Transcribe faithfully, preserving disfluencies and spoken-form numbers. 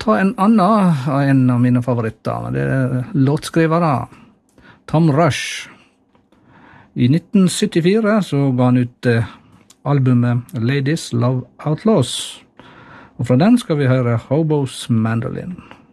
ta en annen av en av mine favoritter. Det er låtskrivere. Tom Rush. I nitten syttifire så ga han ut eh, albumet Ladies Love Outlaws. Og fra den skal vi høre Hobo's Mandolin.